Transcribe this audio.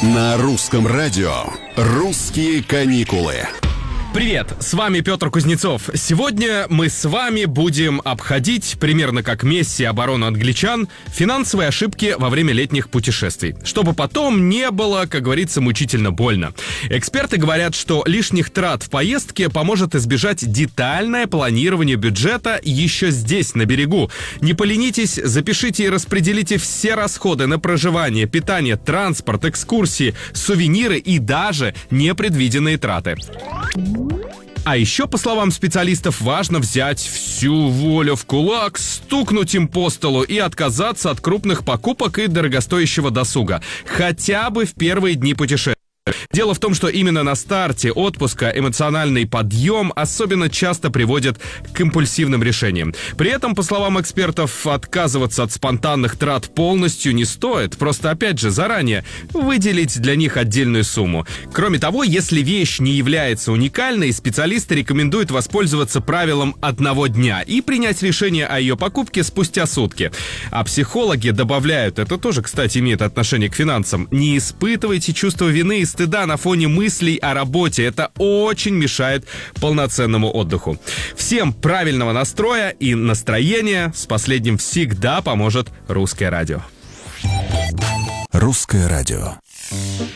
На русском радио «Русские каникулы». Привет, с вами Петр Кузнецов. Сегодня мы с вами будем обходить, примерно как Месси оборону англичан, финансовые ошибки во время летних путешествий, чтобы потом не было, как говорится, мучительно больно. Эксперты говорят, что лишних трат в поездке поможет избежать детальное планирование бюджета еще здесь, на берегу. Не поленитесь, запишите и распределите все расходы на проживание, питание, транспорт, экскурсии, сувениры и даже непредвиденные траты. А еще, по словам специалистов, важно взять всю волю в кулак, стукнуть им по столу и отказаться от крупных покупок и дорогостоящего досуга. Хотя бы в первые дни путешествия. Дело в том, что именно на старте отпуска эмоциональный подъем особенно часто приводит к импульсивным решениям. При этом, по словам экспертов, отказываться от спонтанных трат полностью не стоит. Просто, опять же, заранее выделить для них отдельную сумму. Кроме того, если вещь не является уникальной, специалисты рекомендуют воспользоваться правилом одного дня и принять решение о ее покупке спустя сутки. А психологи добавляют, это тоже, кстати, имеет отношение к финансам: не испытывайте чувство вины и стыда на фоне мыслей о работе. Это очень мешает полноценному отдыху. Всем правильного настроя и настроения. С последним всегда поможет Русское радио. Русское радио.